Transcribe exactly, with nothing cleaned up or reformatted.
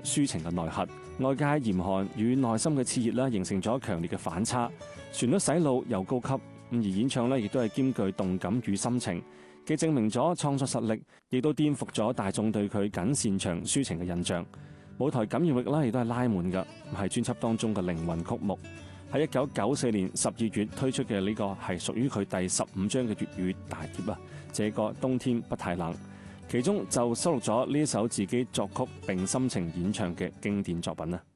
抒情嘅內核。外界嚴寒與內心嘅熾熱啦，形成咗強烈嘅反差。旋律洗腦又高級，而演唱咧亦都係兼具動感與心情，既證明咗創作實力，亦都顛覆咗大眾對佢僅擅長抒情嘅印象。舞台感染力啦，亦都係拉滿㗎，係專輯當中嘅靈魂曲目。喺一九九四年十二月推出嘅呢個係屬於佢第十五張嘅粵語大碟啊，這個冬天不太冷，其中就收錄咗呢一首自己作曲並深情演唱嘅經典作品啊。